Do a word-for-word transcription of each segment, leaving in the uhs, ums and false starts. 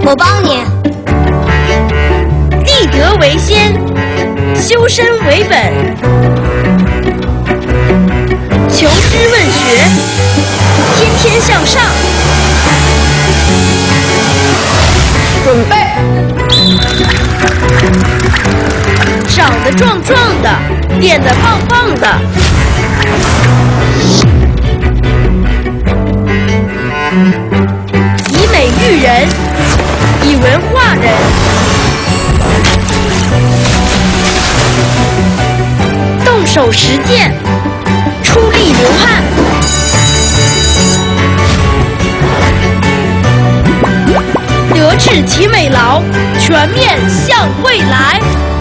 我帮你。 立德为先，修身为本。求知问学，天天向上。 准备。 长得壮壮的，练得棒棒的。以美育人，以文化人。动手实践，出力流汗。德智体美劳，全面向未来。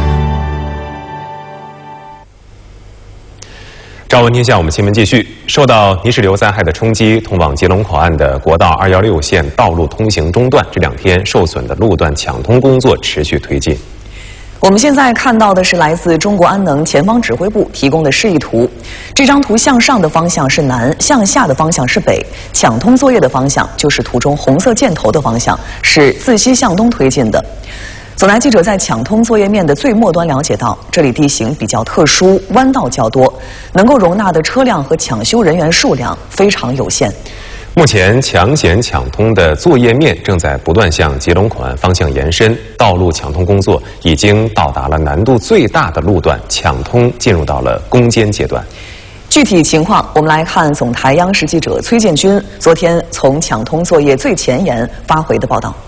朝闻天下，我们新闻继续。受到泥石流灾害的冲击，通往吉隆口岸的国道二一六线道路通行中断，这两天受损的路段抢通工作持续推进。 我们现在看到的是来自中国安能前方指挥部提供的示意图。这张图向上的方向是南，向下的方向是北。抢通作业的方向就是图中红色箭头的方向，是自西向东推进的。总台记者在抢通作业面的最末端了解到，这里地形比较特殊，弯道较多，能够容纳的车辆和抢修人员数量非常有限。 目前抢险抢通的作业面正在不断向吉隆口岸方向延伸，道路抢通工作已经到达了难度最大的路段，抢通进入到了攻坚阶段。 具体情况，我们来看总台央视记者崔建军昨天从抢通作业最前沿发回的报道。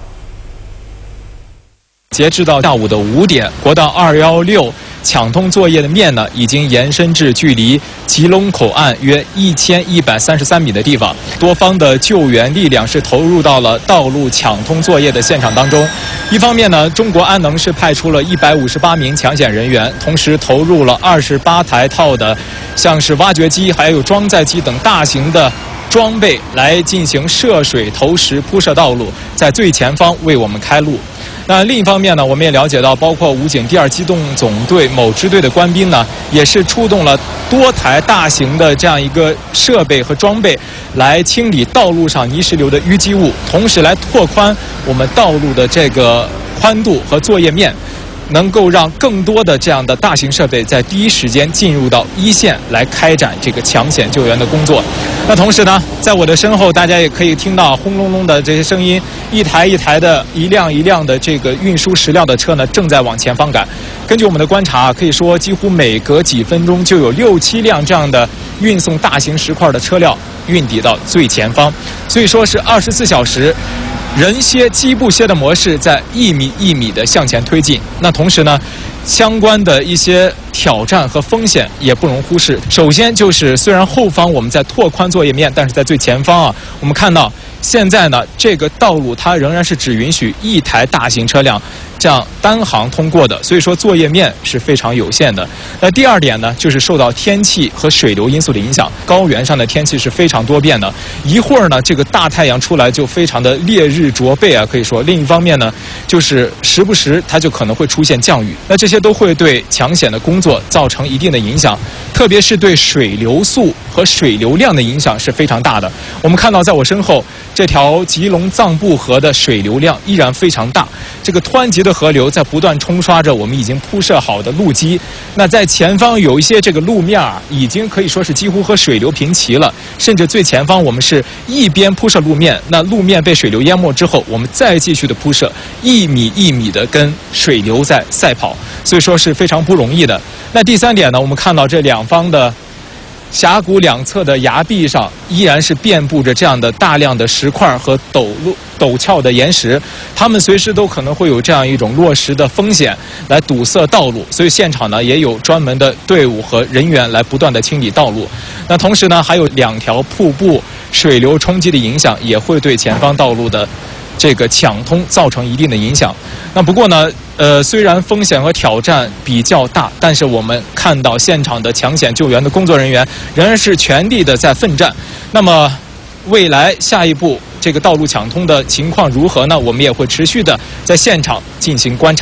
截至到下午的五点，国道二一六抢通作业的面呢，已经延伸至距离吉隆口岸约一千一百三十三米的地方。多方的救援力量是投入到了道路抢通作业的现场当中。一方面呢，中国安能是派出了一百五十八名抢险人员，同时投入了二十八台套的像是挖掘机、还有装载机等大型的装备来进行涉水投石铺设道路，在最前方为我们开路。那另一方面呢，我们也了解到，包括武警第二机动总队某支队的官兵呢，也是出动了多台大型的这样一个设备和装备，来清理道路上泥石流的淤积物，同时来拓宽我们道路的这个宽度和作业面，能够让更多的这样的大型设备在第一时间进入到一线来开展这个抢险救援的工作。那同时呢，在我的身后，大家也可以听到轰隆隆的这些声音，一台一台的、一辆一辆的这个运输石料的车呢，正在往前方赶。根据我们的观察，可以说几乎每隔几分钟就有六七辆这样的运送大型石块的车辆运抵到最前方，所以说是二十四小时。人歇机不歇的模式在一米一米的向前推进。那同时呢，相关的一些挑战和风险也不容忽视。首先就是虽然后方我们在拓宽作业面，但是在最前方啊，我们看到现在呢这个道路它仍然是只允许一台大型车辆这样单行通过的，所以说作业面是非常有限的。那第二点呢，就是受到天气和水流因素的影响，高原上的天气是非常多变的，一会儿呢这个大太阳出来就非常的烈日灼背啊，可以说。另一方面呢，就是时不时它就可能会出现降雨，那这些都会对抢险的工作造成一定的影响，特别是对水流速和水流量的影响是非常大的。我们看到在我身后这条吉隆藏布河的水流量依然非常大，这个湍急的河流在不断冲刷着我们已经铺设好的路基。那在前方有一些这个路面啊，已经可以说是几乎和水流平齐了，甚至最前方我们是一边铺设路面，那路面被水流淹没之后，我们再继续的铺设，一米一米的跟水流在赛跑，所以说是非常不容易的。那第三点呢，我们看到这两方的峡谷两侧的崖壁上依然是遍布着这样的大量的石块和陡路陡峭的岩石，它们随时都可能会有这样一种落石的风险，来堵塞道路。所以现场呢也有专门的队伍和人员来不断的清理道路。那同时呢，还有两条瀑布水流冲击的影响，也会对前方道路的这个抢通造成一定的影响。那不过呢，呃，虽然风险和挑战比较大，但是我们看到现场的抢险救援的工作人员仍然是全力的在奋战。那么，未来下一步这个道路抢通的情况如何呢？我们也会持续的在现场进行观察。